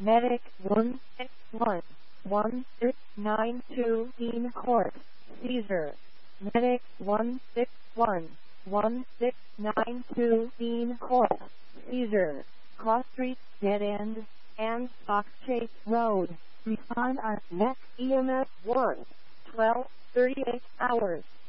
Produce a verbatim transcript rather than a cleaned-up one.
Medic one six one, one six nine two in court. Seizure. Medic one six one, one six nine two in court. Seizure. Cross Street Dead End and Fox Chase Road. Respond at next E M S one, twelve thirty-eight hours.